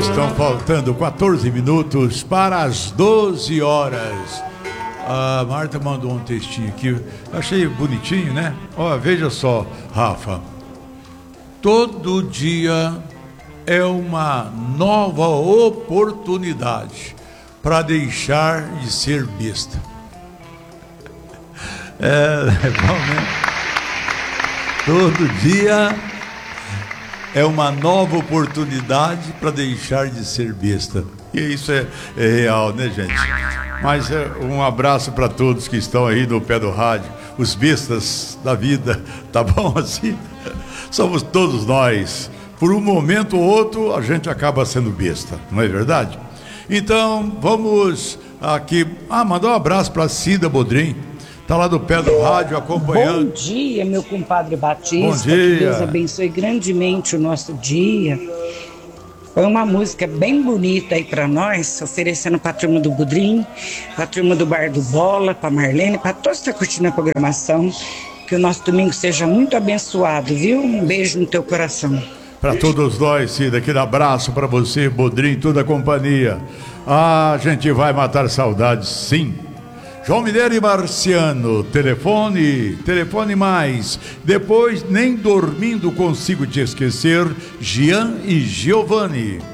Estão faltando 14 minutos para as 12 horas. A Marta mandou um textinho aqui. Achei bonitinho, né? Ó, veja só, Rafa. Todo dia é uma nova oportunidade para deixar de ser besta. É bom, né? Todo dia é uma nova oportunidade para deixar de ser besta. E isso é real, né, gente? Mas um abraço para todos que estão aí no pé do rádio, os bestas da vida, tá bom assim? Somos todos nós. Por um momento ou outro, a gente acaba sendo besta, não é verdade? Então, vamos aqui... mandar um abraço para Cida Bodrim. Está lá do pé do rádio acompanhando. Bom dia, meu compadre Batista. Bom dia. Que Deus abençoe grandemente o nosso dia. Foi uma música bem bonita aí para nós, oferecendo para a turma do Budrim, para a turma do Bar do Bola, para Marlene, para todos que estão curtindo a programação. Que o nosso domingo seja muito abençoado, viu? Um beijo no teu coração. Para todos nós, Cida, aquele abraço para você, Bodrim, toda a companhia. A gente vai matar saudades, sim. João Mineiro e Marciano, telefone mais. Depois, nem dormindo consigo te esquecer, Jean e Giovanni.